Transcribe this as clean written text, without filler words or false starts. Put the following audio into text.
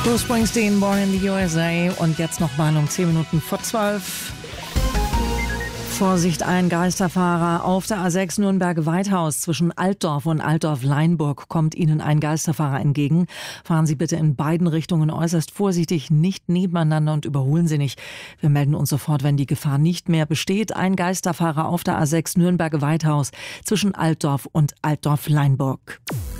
Bruce Springsteen, Born in the USA. Und jetzt nochmal um 10 Minuten vor 12. Vorsicht, ein Geisterfahrer auf der A6 Nürnberg-Weithaus zwischen Altdorf und Altdorf-Leinburg kommt Ihnen ein Geisterfahrer entgegen. Fahren Sie bitte in beiden Richtungen äußerst vorsichtig, nicht nebeneinander und überholen Sie nicht. Wir melden uns sofort, wenn die Gefahr nicht mehr besteht. Ein Geisterfahrer auf der A6 Nürnberg-Weithaus zwischen Altdorf und Altdorf-Leinburg.